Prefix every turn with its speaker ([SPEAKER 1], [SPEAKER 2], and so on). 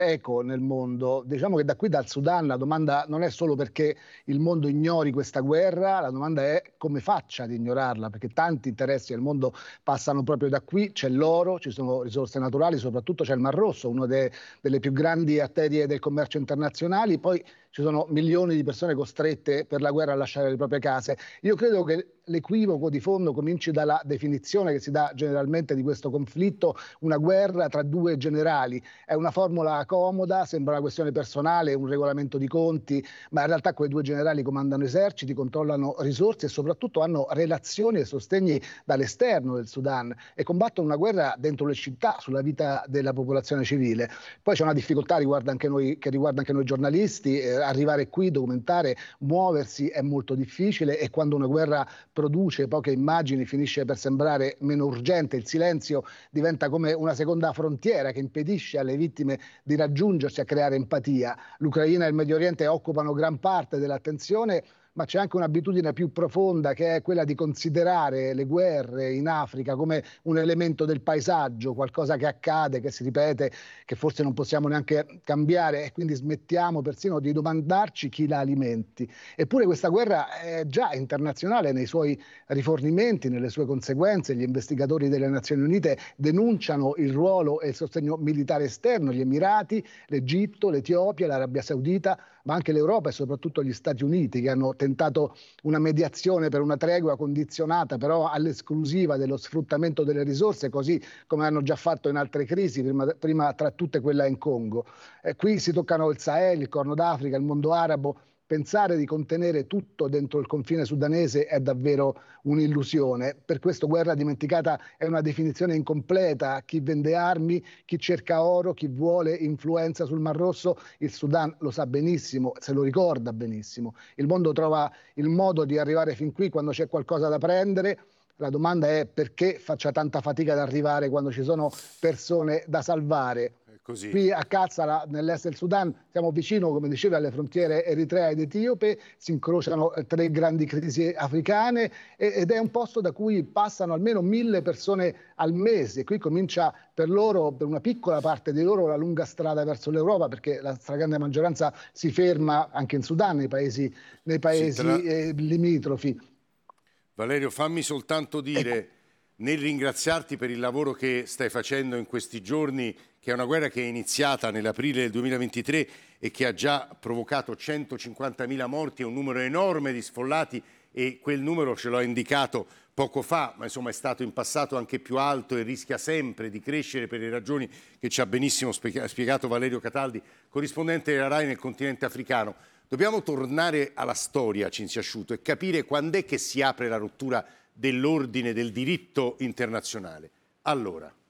[SPEAKER 1] eco nel mondo. Diciamo che da qui, dal Sudan, la domanda non è solo perché il mondo ignori questa guerra, la domanda è come faccia ad ignorarla, perché tanti interessi del mondo passano proprio da qui. C'è l'oro, ci sono risorse naturali, soprattutto c'è il Mar Rosso, una delle più grandi arterie del commercio internazionale. Poi ci sono milioni di persone costrette per la guerra a lasciare le proprie case. Io credo che l'equivoco di fondo cominci dalla definizione che si dà generalmente di questo conflitto: una guerra tra due generali. È una formula comoda, sembra una questione personale, un regolamento di conti, ma in realtà quei due generali comandano eserciti, controllano risorse e soprattutto hanno relazioni e sostegni dall'esterno del Sudan e combattono una guerra dentro le città, sulla vita della popolazione civile. Poi c'è una difficoltà che riguarda anche noi giornalisti: arrivare qui, documentare, muoversi è molto difficile, e quando una guerra produce poche immagini finisce per sembrare meno urgente. Il silenzio diventa come una seconda frontiera che impedisce alle vittime di raggiungersi, a creare empatia. L'Ucraina e il Medio Oriente occupano gran parte dell'attenzione, ma c'è anche un'abitudine più profonda, che è quella di considerare le guerre in Africa come un elemento del paesaggio, qualcosa che accade, che si ripete, che forse non possiamo neanche cambiare, e quindi smettiamo persino di domandarci chi la alimenti. Eppure questa guerra è già internazionale nei suoi rifornimenti, nelle sue conseguenze. Gli investigatori delle Nazioni Unite denunciano il ruolo e il sostegno militare esterno: gli Emirati, l'Egitto, l'Etiopia, l'Arabia Saudita, ma anche l'Europa e soprattutto gli Stati Uniti, che hanno tentato una mediazione per una tregua condizionata però all'esclusiva dello sfruttamento delle risorse, così come hanno già fatto in altre crisi, prima tra tutte quella in Congo. Qui si toccano il Sahel, il Corno d'Africa, il mondo arabo. Pensare di contenere tutto dentro il confine sudanese è davvero un'illusione. Per questo guerra dimenticata è una definizione incompleta. Chi vende armi, chi cerca oro, chi vuole influenza sul Mar Rosso, il Sudan lo sa benissimo, se lo ricorda benissimo. Il mondo trova il modo di arrivare fin qui quando c'è qualcosa da prendere. La domanda è perché faccia tanta fatica ad arrivare quando ci sono persone da salvare.
[SPEAKER 2] È così.
[SPEAKER 1] Qui a Kazzala, nell'est del Sudan, siamo vicino, come dicevi, alle frontiere eritrea ed etiope, si incrociano tre grandi crisi africane, ed è un posto da cui passano almeno 1000 persone al mese. Qui comincia per loro, per una piccola parte di loro, la lunga strada verso l'Europa, perché la stragrande maggioranza si ferma anche in Sudan, nei paesi limitrofi.
[SPEAKER 2] Valerio, fammi soltanto
[SPEAKER 1] Ecco.
[SPEAKER 2] dire, nel ringraziarti per il lavoro che stai facendo in questi giorni, che è una guerra che è iniziata nell'aprile del 2023 e che ha già provocato 150.000 morti e un numero enorme di sfollati, e quel numero ce l'ho indicato poco fa, ma insomma è stato in passato anche più alto e rischia sempre di crescere per le ragioni che ci ha benissimo spiegato Valerio Cataldi, corrispondente della RAI nel continente africano. Dobbiamo tornare alla storia, Cinzia Asciuto, e capire quando è che si apre la rottura dell'ordine del diritto internazionale. Allora,